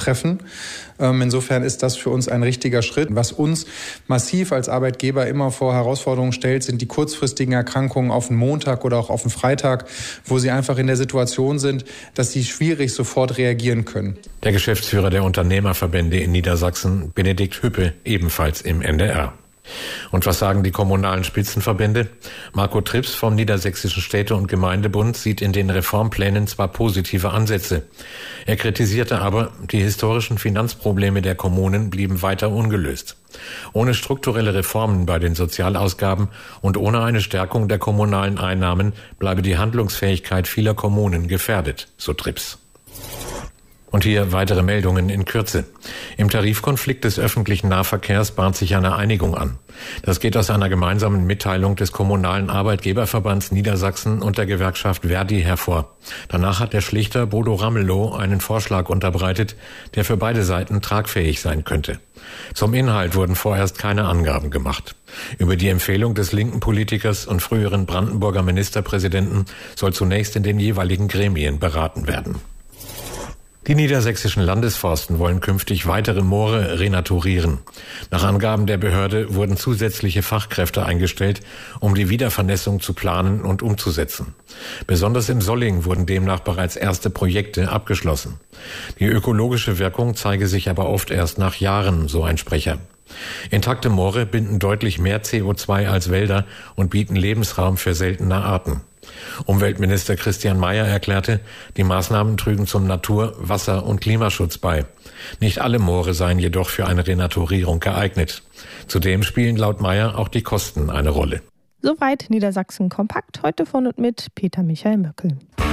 treffen. Insofern ist das für uns ein richtiger Schritt. Was uns massiv als Arbeitgeber immer vor Herausforderungen stellt, sind die kurzfristigen Erkrankungen auf den Montag oder auch auf den Freitag, wo sie einfach in der Situation sind, dass sie schwierig sofort reagieren können. Der Geschäftsführer der Unternehmerverbände in Niedersachsen, Benedikt Hüppe, ebenfalls im NDR. Und was sagen die kommunalen Spitzenverbände? Marco Trips vom Niedersächsischen Städte- und Gemeindebund sieht in den Reformplänen zwar positive Ansätze. Er kritisierte aber, die historischen Finanzprobleme der Kommunen blieben weiter ungelöst. Ohne strukturelle Reformen bei den Sozialausgaben und ohne eine Stärkung der kommunalen Einnahmen bleibe die Handlungsfähigkeit vieler Kommunen gefährdet, so Trips. Und hier weitere Meldungen in Kürze. Im Tarifkonflikt des öffentlichen Nahverkehrs bahnt sich eine Einigung an. Das geht aus einer gemeinsamen Mitteilung des Kommunalen Arbeitgeberverbands Niedersachsen und der Gewerkschaft Verdi hervor. Danach hat der Schlichter Bodo Ramelow einen Vorschlag unterbreitet, der für beide Seiten tragfähig sein könnte. Zum Inhalt wurden vorerst keine Angaben gemacht. Über die Empfehlung des linken Politikers und früheren Brandenburger Ministerpräsidenten soll zunächst in den jeweiligen Gremien beraten werden. Die niedersächsischen Landesforsten wollen künftig weitere Moore renaturieren. Nach Angaben der Behörde wurden zusätzliche Fachkräfte eingestellt, um die Wiedervernässung zu planen und umzusetzen. Besonders im Solling wurden demnach bereits erste Projekte abgeschlossen. Die ökologische Wirkung zeige sich aber oft erst nach Jahren, so ein Sprecher. Intakte Moore binden deutlich mehr CO2 als Wälder und bieten Lebensraum für seltene Arten. Umweltminister Christian Mayer erklärte, die Maßnahmen trügen zum Natur-, Wasser- und Klimaschutz bei. Nicht alle Moore seien jedoch für eine Renaturierung geeignet. Zudem spielen laut Mayer auch die Kosten eine Rolle. Soweit Niedersachsen kompakt, heute von und mit Peter Michael Möckel.